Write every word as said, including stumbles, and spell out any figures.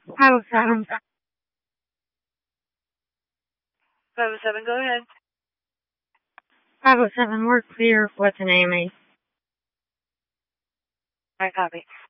five oh seven. five oh seven, go ahead. five oh seven, we're clear. What's the name? I copy.